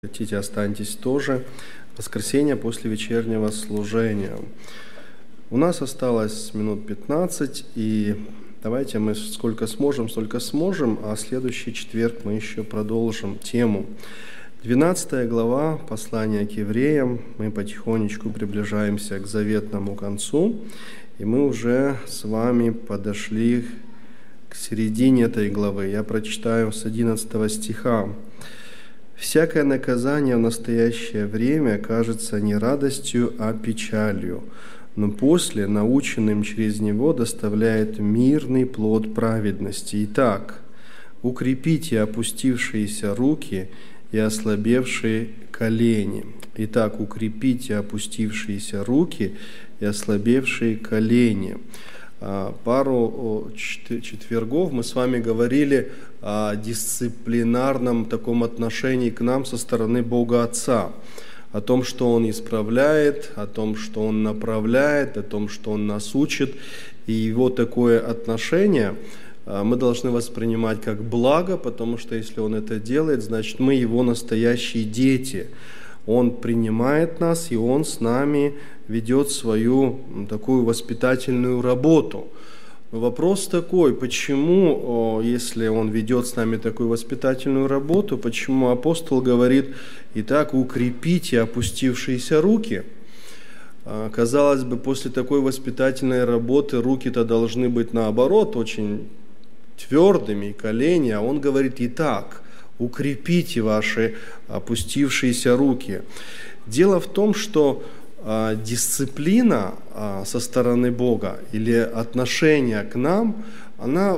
Хотите, останьтесь тоже. Воскресенье после вечернего служения. У нас осталось минут 15, и давайте мы сколько сможем, столько сможем, а следующий четверг мы еще продолжим тему. 12 глава послания к евреям. Мы потихонечку приближаемся к заветному концу, и мы уже с вами подошли к середине этой главы. Я прочитаю с 11 стиха. «Всякое наказание в настоящее время кажется не радостью, а печалью, но после, наученным через него, доставляет мирный плод праведности. Итак, укрепите опустившиеся руки и ослабевшие колени». Итак, укрепите опустившиеся руки и ослабевшие колени. Пару четвергов мы с вами говорили о дисциплинарном таком отношении к нам со стороны Бога Отца, о том, что Он исправляет, о том, что Он направляет, о том, что Он нас учит. И Его такое отношение мы должны воспринимать как благо, потому что если Он это делает, значит мы Его настоящие дети. Он принимает нас, и Он с нами ведет свою такую воспитательную работу. Но вопрос такой, почему, если Он ведет с нами такую воспитательную работу, почему апостол говорит: «Итак, укрепите опустившиеся руки». Казалось бы, после такой воспитательной работы руки-то должны быть, наоборот, очень твердыми, и колени, а Он говорит: «Итак, укрепите ваши опустившиеся руки». Дело в том, что дисциплина со стороны Бога или отношение к нам, она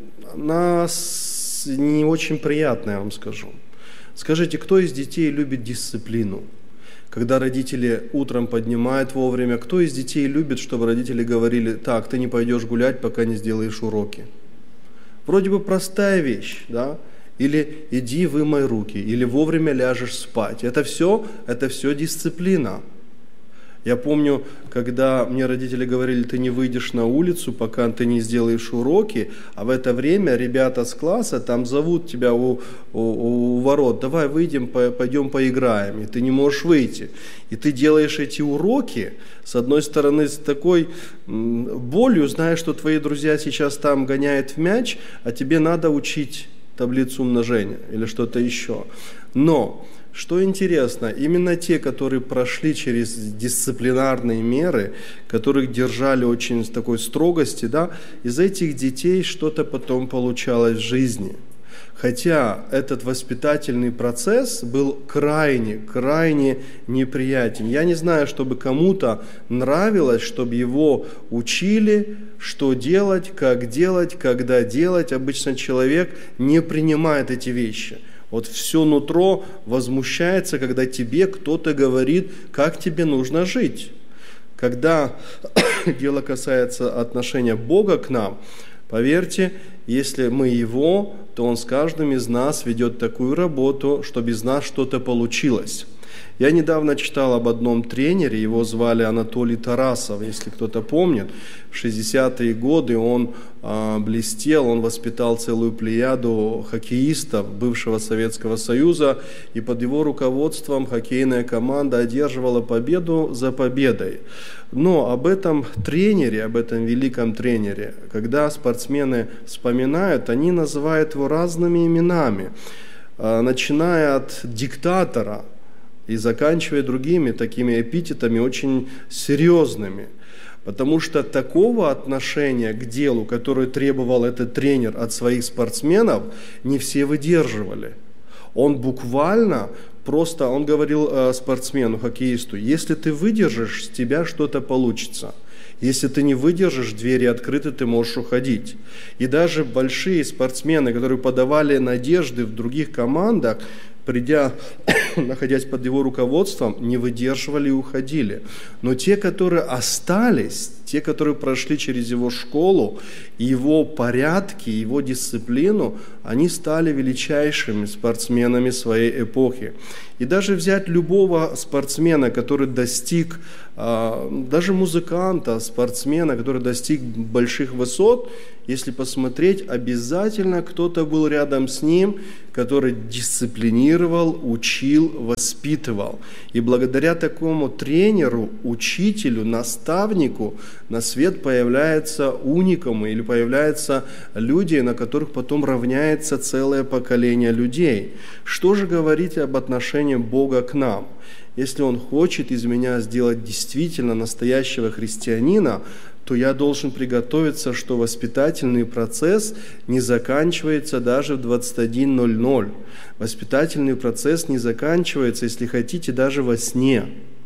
не очень приятная, я вам скажу. Скажите, кто из детей любит дисциплину? Когда родители утром поднимают вовремя, кто из детей любит, чтобы родители говорили: «Так, ты не пойдешь гулять, пока не сделаешь уроки»? Вроде бы простая вещь, да? Или «иди вымой руки», или «вовремя ляжешь спать». Это все дисциплина. Я помню, когда мне родители говорили: «Ты не выйдешь на улицу, пока ты не сделаешь уроки», а в это время ребята с класса там зовут тебя у ворот: «Давай выйдем, пойдем поиграем», и ты не можешь выйти. И ты делаешь эти уроки, с одной стороны, с такой болью, зная, что твои друзья сейчас там гоняют в мяч, а тебе надо учить таблицу умножения или что-то еще. Но, что интересно, именно те, которые прошли через дисциплинарные меры, которых держали очень с такой строгости, да, из этих детей что-то потом получалось в жизни. Хотя этот воспитательный процесс был крайне неприятен. Я не знаю, чтобы кому-то нравилось, чтобы его учили, что делать, когда делать. Обычно человек не принимает эти вещи. Вот все нутро возмущается, когда тебе кто-то говорит, как тебе нужно жить. Когда дело касается отношения Бога к нам, поверьте, если мы Его, то Он с каждым из нас ведет такую работу, чтобы из нас что-то получилось. Я недавно читал об одном тренере, его звали Анатолий Тарасов, если кто-то помнит. В 60-е годы он блестел, он воспитал целую плеяду хоккеистов бывшего Советского Союза, и под его руководством хоккейная команда одерживала победу за победой. Но об этом тренере, об этом великом тренере, когда спортсмены вспоминают, они называют его разными именами, начиная от диктатора и заканчивая другими такими эпитетами очень серьезными. Потому что такого отношения к делу, которое требовал этот тренер от своих спортсменов, не все выдерживали. Он буквально он говорил спортсмену, хоккеисту: если ты выдержишь, с тебя что-то получится. Если ты не выдержишь, двери открыты, ты можешь уходить. И даже большие спортсмены, которые подавали надежды в других командах, находясь под его руководством, не выдерживали и уходили. Но те, которые остались, те, которые прошли через его школу, его порядки, его дисциплину, они стали величайшими спортсменами своей эпохи. И даже взять любого спортсмена, который достиг, даже музыканта, спортсмена, который достиг больших высот, если посмотреть, обязательно кто-то был рядом с ним, который дисциплинировал, учил, воспитывал. И благодаря такому тренеру, учителю, наставнику на свет появляются уникумы или появляются люди, на которых потом равняется целое поколение людей. Что же говорить об отношении Бога к нам? Если Он хочет из меня сделать действительно настоящего христианина, то я должен приготовиться, что воспитательный процесс не заканчивается даже в 21:00. Воспитательный процесс не заканчивается, если хотите, даже во сне.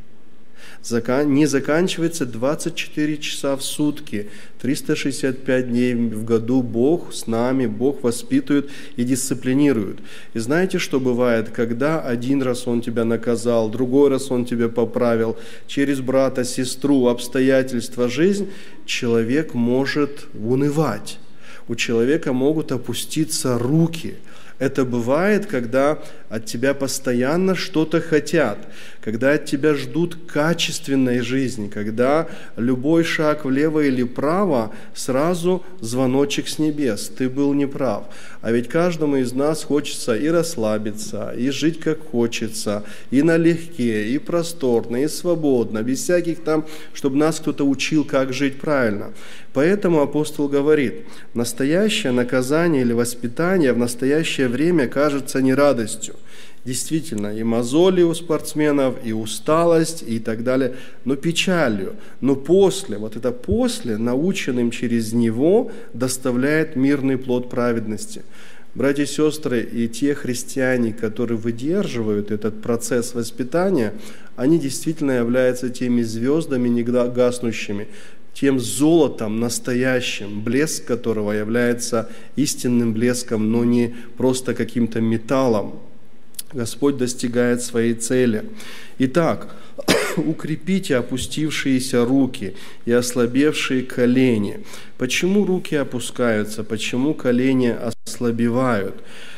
Не заканчивается 24 часа в сутки, 365 дней в году Бог с нами, Бог воспитывает и дисциплинирует. И знаете, что бывает, когда один раз Он тебя наказал, другой раз Он тебя поправил, через брата, сестру, обстоятельства, жизнь, человек может унывать, у человека могут опуститься руки. Это бывает, когда от тебя постоянно что-то хотят, когда от тебя ждут качественной жизни, когда любой шаг влево или вправо сразу звоночек с небес. Ты был неправ. А ведь каждому из нас хочется и расслабиться, и жить как хочется, и налегке, и просторно, и свободно, без всяких там, чтобы нас кто-то учил, как жить правильно. Поэтому апостол говорит, настоящее наказание или воспитание в настоящее время кажется не радостью. Действительно, и мозоли у спортсменов, и усталость, и так далее, но печалью. Но после, вот это после, наученным через него, доставляет мирный плод праведности. Братья и сестры, и те христиане, которые выдерживают этот процесс воспитания, они действительно являются теми звездами негаснущими, тем золотом настоящим, блеск которого является истинным блеском, но не просто каким-то металлом. Господь достигает своей цели. Итак, укрепите опустившиеся руки и ослабевшие колени. Почему руки опускаются? Почему колени ослабевают?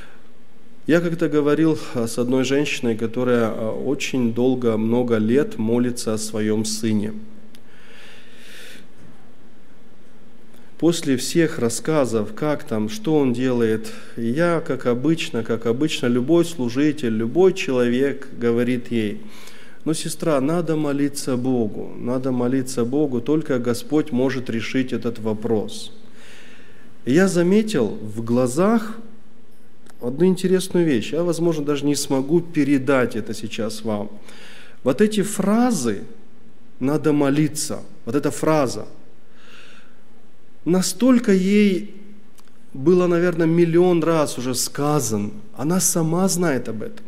Я как-то говорил с одной женщиной, которая очень долго, много лет молится о своем сыне. После всех рассказов, как там, что он делает, я, как обычно, любой служитель, любой человек говорит ей, но, сестра, надо молиться Богу, только Господь может решить этот вопрос. И я заметил в глазах одну интересную вещь, я, возможно, даже не смогу передать это сейчас вам. Вот эти фразы «надо молиться», вот эта фраза, настолько ей было, наверное, миллион раз уже сказано, она сама знает об этом.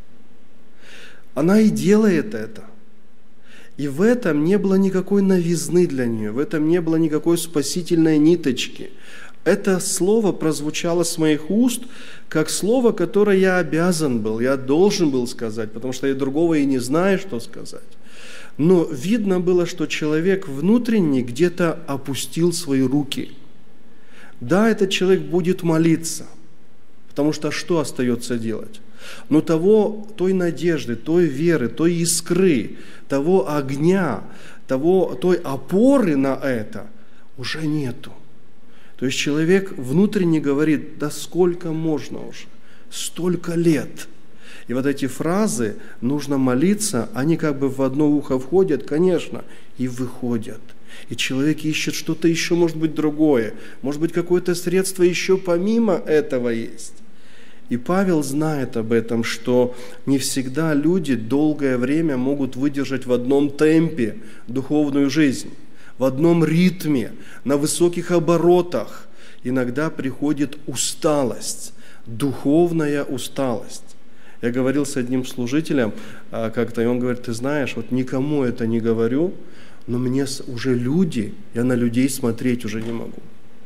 Она и делает это. И в этом не было никакой новизны для нее, в этом не было никакой спасительной ниточки. Это слово прозвучало с моих уст, как слово, которое я обязан был, я должен был сказать, потому что я другого и не знаю, что сказать. Но видно было, что человек внутренне где-то опустил свои руки. Да, этот человек будет молиться, потому что что остается делать? Но той надежды, той веры, той искры, того огня, той опоры на это уже нету. То есть человек внутренне говорит, да сколько можно уже, столько лет. И вот эти фразы «нужно молиться», они как бы в одно ухо входят, конечно, и выходят. И человек ищет что-то еще, может быть, другое. Может быть, какое-то средство еще помимо этого есть. И Павел знает об этом, что не всегда люди долгое время могут выдержать в одном темпе духовную жизнь, в одном ритме, на высоких оборотах. Иногда приходит усталость, духовная усталость. Я говорил с одним служителем как-то, и он говорит, ты знаешь, вот никому это не говорю, но мне уже люди, я на людей смотреть уже не могу.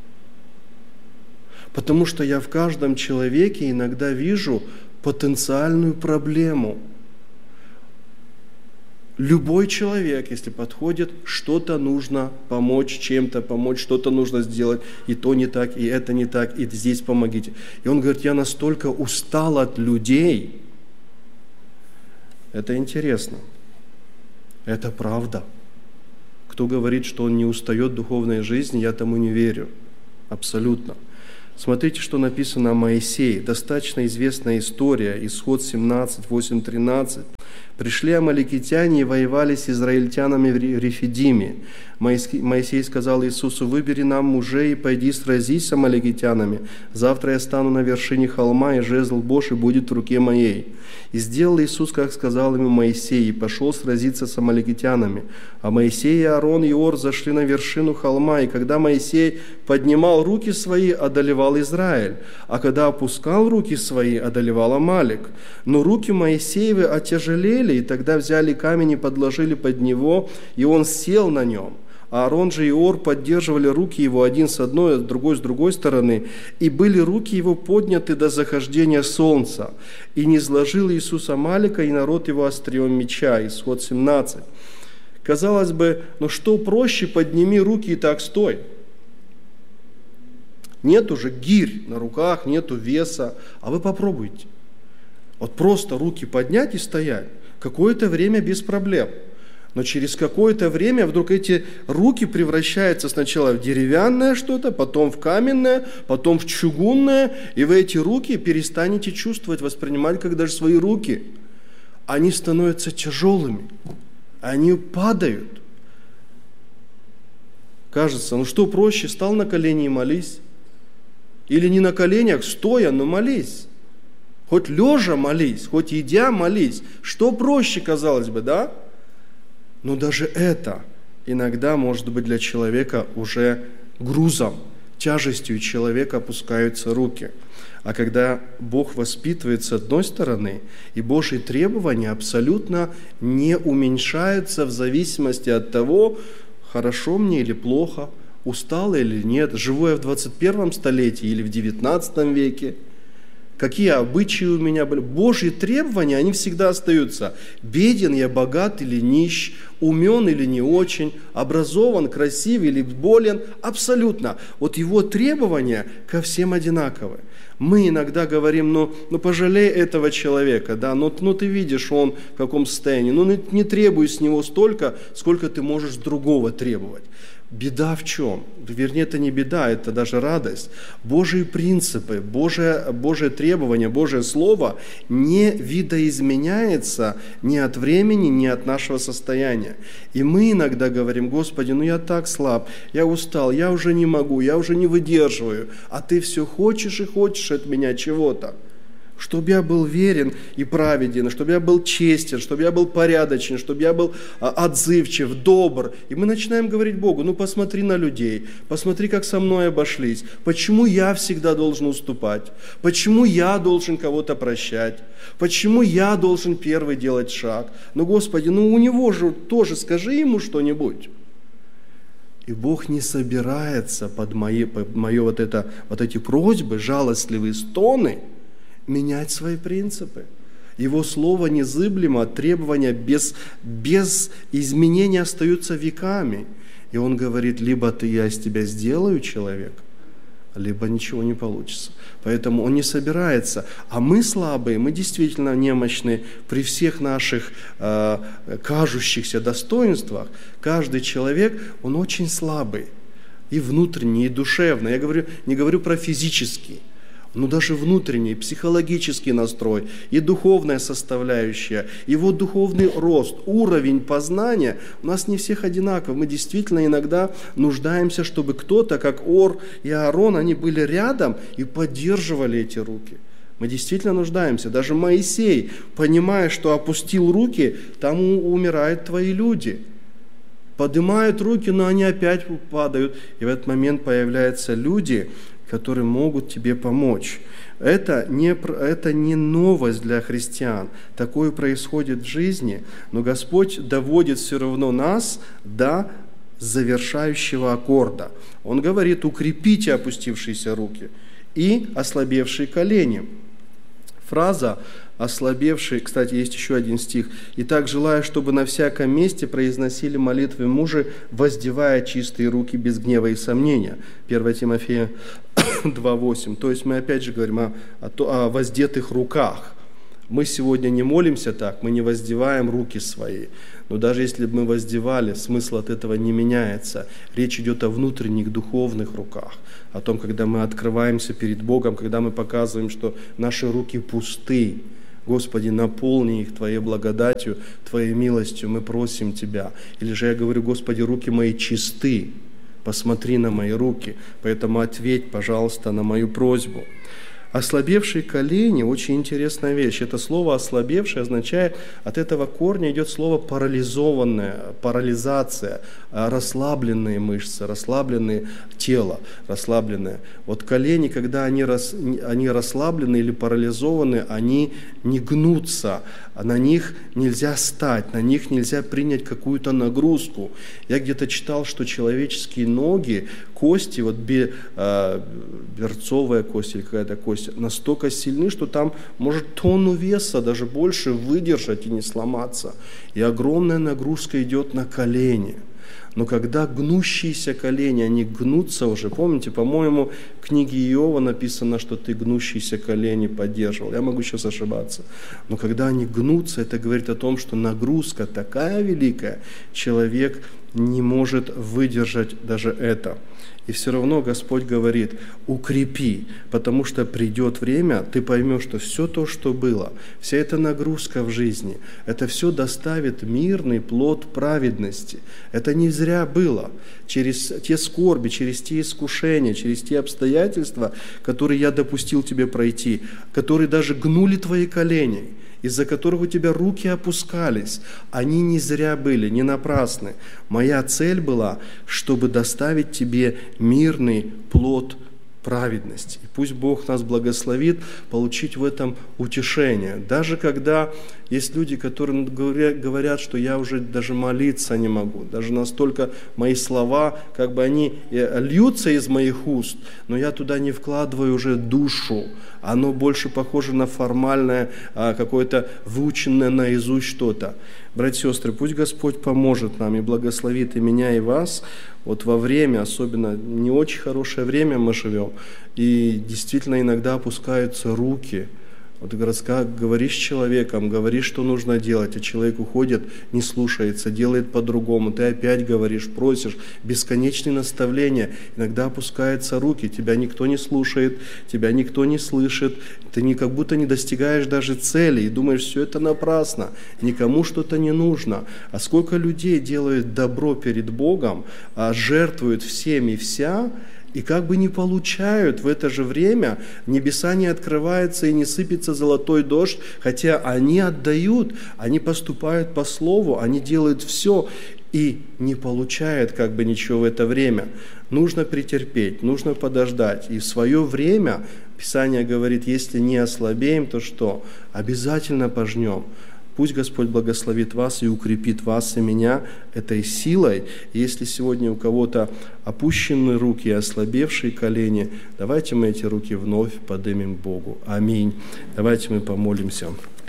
Потому что я в каждом человеке иногда вижу потенциальную проблему. Любой человек, если подходит, что-то нужно помочь, чем-то помочь, что-то нужно сделать, и то не так, и это не так, и здесь помогите. И он говорит, я настолько устал от людей. Это интересно. Это правда. Кто говорит, что он не устает в духовной жизни, я тому не верю. Абсолютно. Смотрите, что написано о Моисее. Достаточно известная история. Исход 17, 8, 13. «Пришли амаликитяне и воевали с израильтянами в Рефидиме. Моисей сказал Иисусу, выбери нам мужей и пойди сразись с амаликитянами. Завтра я стану на вершине холма, и жезл Божий будет в руке моей. И сделал Иисус, как сказал ему Моисей, и пошел сразиться с амаликитянами. А Моисей и Аарон и Ор зашли на вершину холма, и когда Моисей поднимал руки свои, одолевал Израиль, а когда опускал руки свои, одолевал Амалик. Но руки Моисеевы отяжелели, и тогда взяли камень и подложили под него, и он сел на нем. А Аарон же и Ор поддерживали руки его один с одной, а другой с другой стороны, и были руки его подняты до захождения солнца. И не сложил Иисус Амалика, и народ его острием меча». Исход 17. Казалось бы, ну что проще, подними руки и так стой. Нет уже гирь на руках, нету веса, а вы попробуйте. Вот просто руки поднять и стоять. Какое-то время без проблем. Но через какое-то время вдруг эти руки превращаются сначала в деревянное что-то, потом в каменное, потом в чугунное, и вы эти руки перестанете чувствовать, воспринимать как даже свои руки. Они становятся тяжелыми, они падают. Кажется, ну что проще, стал на колени и молись. Или не на коленях, стоя, но молись. Хоть лежа молись, хоть едя молись. Что проще, казалось бы, да? Но даже это иногда может быть для человека уже грузом, тяжестью человека опускаются руки. А когда Бог воспитывает с одной стороны, и Божьи требования абсолютно не уменьшаются в зависимости от того, хорошо мне или плохо, устал или нет, живу я в 21 столетии или в 19 веке, какие обычаи у меня были. Божьи требования, они всегда остаются. Беден я, богат или нищ, умен или не очень, образован, красив или болен. Абсолютно. Вот его требования ко всем одинаковы. Мы иногда говорим, ну пожалей этого человека, да, ну ты видишь, он в каком состоянии, не требуй с него столько, сколько ты можешь с другого требовать. Беда в чем? Вернее, это не беда, это даже радость. Божьи принципы, Божие требования, Божие Слово не видоизменяется ни от времени, ни от нашего состояния. И мы иногда говорим, Господи, я так слаб, я устал, я уже не могу, я уже не выдерживаю, а Ты все хочешь и хочешь от меня чего-то. Чтобы я был верен и праведен, чтобы я был честен, чтобы я был порядочен, чтобы я был отзывчив, добр. И мы начинаем говорить Богу, посмотри на людей, посмотри, как со мной обошлись. Почему я всегда должен уступать? Почему я должен кого-то прощать? Почему я должен первый делать шаг? Господи, у него же тоже скажи ему что-нибудь. И Бог не собирается под мои вот эти просьбы, жалостливые стоны, менять свои принципы. Его слово незыблемо, требования без изменения остаются веками. И он говорит, либо я из тебя сделаю человека, либо ничего не получится. Поэтому он не собирается. А мы слабые, мы действительно немощны при всех наших кажущихся достоинствах. Каждый человек, он очень слабый. И внутренний, и душевный. Я не говорю про физический. Но даже внутренний, психологический настрой и духовная составляющая, его духовный рост, уровень познания у нас не всех одинаков. Мы действительно иногда нуждаемся, чтобы кто-то, как Ор и Аарон, они были рядом и поддерживали эти руки. Мы действительно нуждаемся. Даже Моисей, понимая, что опустил руки, там умирают твои люди. Поднимают руки, но они опять падают. И в этот момент появляются люди, которые могут тебе помочь. Это не новость для христиан. Такое происходит в жизни, но Господь доводит все равно нас до завершающего аккорда. Он говорит, укрепите опустившиеся руки и ослабевшие колени. фраза «ослабевший», кстати, есть еще один стих, «Итак, желая, чтобы на всяком месте произносили молитвы мужи, воздевая чистые руки без гнева и сомнения». 1 Тимофея 2:8. То есть мы опять же говорим о воздетых руках. Мы сегодня не молимся так, мы не воздеваем руки свои. Но даже если бы мы воздевали, смысл от этого не меняется. Речь идет о внутренних духовных руках, о том, когда мы открываемся перед Богом, когда мы показываем, что наши руки пусты. Господи, наполни их Твоей благодатью, Твоей милостью, мы просим Тебя. Или же я говорю: Господи, руки мои чисты, посмотри на мои руки, поэтому ответь, пожалуйста, на мою просьбу. Ослабевшие колени – очень интересная вещь. Это слово «ослабевший» означает, от этого корня идет слово «парализованное», парализация, расслабленные мышцы, расслабленное тело, расслабленное. Вот колени, когда они расслаблены или парализованы, они не гнутся, на них нельзя стать, на них нельзя принять какую-то нагрузку. Я где-то читал, что человеческие ноги, кости, вот берцовая кость или какая-то кость, настолько сильны, что там может тонну веса, даже больше, выдержать и не сломаться. И огромная нагрузка идет на колени. Но когда гнущиеся колени, они гнутся уже, помните, по-моему, в книге Иова написано, что ты гнущиеся колени поддерживал. Я могу сейчас ошибаться. Но когда они гнутся, это говорит о том, что нагрузка такая великая, человек не может выдержать даже это. И все равно Господь говорит: укрепи, потому что придет время, ты поймешь, что все то, что было, вся эта нагрузка в жизни, это все доставит мирный плод праведности. Это не зря было. Через те скорби, через те искушения, через те обстоятельства, которые я допустил тебе пройти, которые даже гнули твои колени, из-за которых у тебя руки опускались, они не зря были, не напрасны. Моя цель была, чтобы доставить тебе мирный плод праведности. И пусть Бог нас благословит получить в этом утешение. Даже когда есть люди, которые говорят, что я уже даже молиться не могу, даже настолько мои слова, как бы они льются из моих уст, но я туда не вкладываю уже душу. Оно больше похоже на формальное, какое-то выученное наизусть что-то. Братья и сестры, пусть Господь поможет нам и благословит и меня, и вас. Вот во время, особенно не очень хорошее время мы живем, и действительно иногда опускаются руки. Вот говоришь с человеком, говоришь, что нужно делать, а человек уходит, не слушается, делает по-другому. Ты опять говоришь, просишь, бесконечные наставления. Иногда опускаются руки, тебя никто не слушает, тебя никто не слышит. Ты как будто не достигаешь даже цели и думаешь, все это напрасно, никому что-то не нужно. А сколько людей делают добро перед Богом, жертвуют всем и вся, и как бы не получают в это же время, небеса не открываются и не сыпется золотой дождь, хотя они отдают, они поступают по слову, они делают все и не получают как бы ничего в это время. Нужно претерпеть, нужно подождать. И в свое время, Писание говорит, если не ослабеем, то что? Обязательно пожнем. Пусть Господь благословит вас и укрепит вас и меня этой силой. И если сегодня у кого-то опущенные руки и ослабевшие колени, давайте мы эти руки вновь поднимем к Богу. Аминь. Давайте мы помолимся.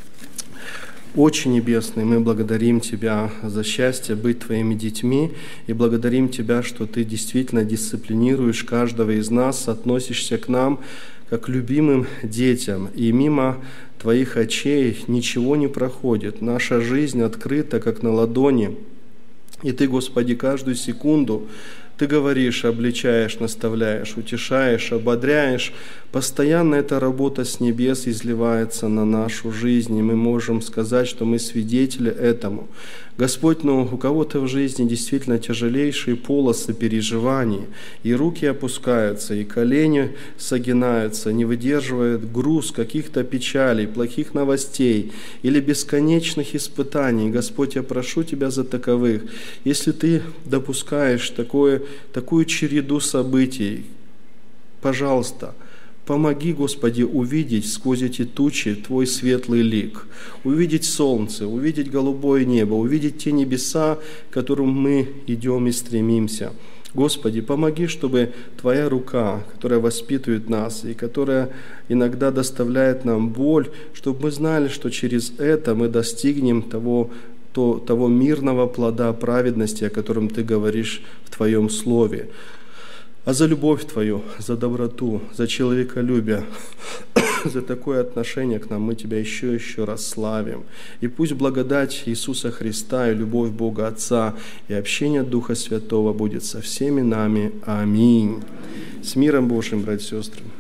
Отче Небесный, мы благодарим Тебя за счастье быть Твоими детьми и благодарим Тебя, что Ты действительно дисциплинируешь каждого из нас, относишься к нам как к любимым детям, и мимо Твоих очей ничего не проходит. Наша жизнь открыта, как на ладони, и Ты, Господи, каждую секунду Ты говоришь, обличаешь, наставляешь, утешаешь, ободряешь. Постоянно эта работа с небес изливается на нашу жизнь, и мы можем сказать, что мы свидетели этому. Господь, у кого-то в жизни действительно тяжелейшие полосы переживаний, и руки опускаются, и колени согинаются, не выдерживает груз каких-то печалей, плохих новостей или бесконечных испытаний. Господь, я прошу Тебя за таковых. Если Ты допускаешь такую череду событий, пожалуйста, помоги, Господи, увидеть сквозь эти тучи Твой светлый лик, увидеть солнце, увидеть голубое небо, увидеть те небеса, к которым мы идем и стремимся. Господи, помоги, чтобы Твоя рука, которая воспитывает нас и которая иногда доставляет нам боль, чтобы мы знали, что через это мы достигнем того мирного плода праведности, о котором Ты говоришь в Твоем Слове. А за любовь Твою, за доброту, за человеколюбие, за такое отношение к нам мы Тебя еще раз славим. И пусть благодать Иисуса Христа и любовь Бога Отца и общение Духа Святого будет со всеми нами. Аминь. С миром Божьим, братья и сестры.